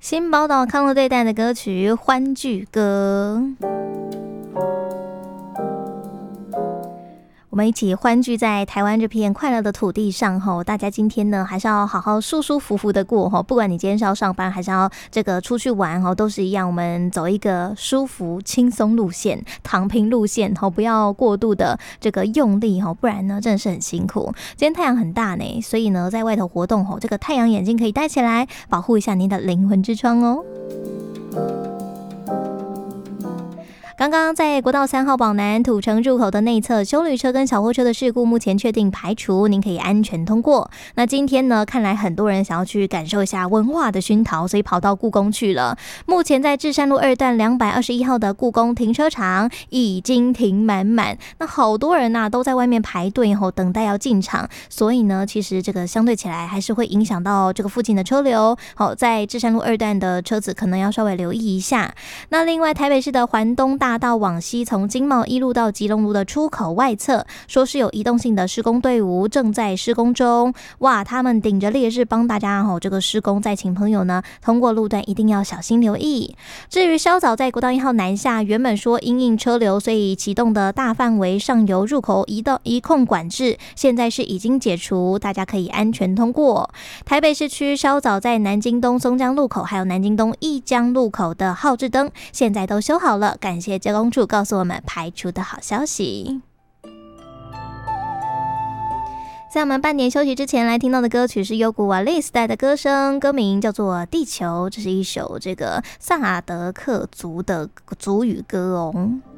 新宝岛康乐队带的歌曲《欢聚歌》。我们一起欢聚在台湾这片快乐的土地上吼，大家今天呢还是要好好舒舒服服的过吼，不管你今天是要上班还是要这个出去玩吼，都是一样，我们走一个舒服轻松路线，躺平路线吼，不要过度的这个用力吼，不然呢真的是很辛苦。今天太阳很大呢，所以呢在外头活动吼，这个太阳眼镜可以戴起来，保护一下您的灵魂之窗哦。刚刚在国道3号往南土城入口的内侧，休旅车跟小货车的事故目前确定排除，您可以安全通过。那今天呢，看来很多人想要去感受一下文化的熏陶，所以跑到故宫去了。目前在至善路2段221号的故宫停车场已经停满满，那好多人都在外面排队后等待要进场，所以呢，其实这个相对起来还是会影响到这个附近的车流。好，在至善路2段的车子可能要稍微留意一下。那另外，台北市的环东大道往西，从经贸一路到基隆路的出口外侧，说是有移动性的施工队伍正在施工中。哇，他们顶着烈日帮大家这个施工，再请朋友呢通过路段一定要小心留意。至于稍早在国道1号南下，原本说因应车流，所以启动的大范围上游入口移控管制，现在是已经解除，大家可以安全通过。台北市区稍早在南京东松江路口，还有南京东义江路口的号志灯，现在都修好了，感谢交通处告诉我们排除的好消息。在我们半点休息之前来听到的歌曲是优古瓦利斯带的歌声，歌名叫做《地球》，这是一首这个萨德克族的族语歌哦。